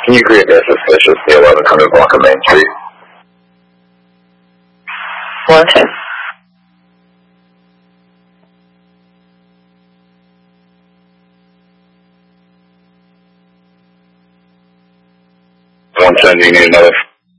Can you agree they're suspicious, the 1100 block of Main Street? 110. Do you need another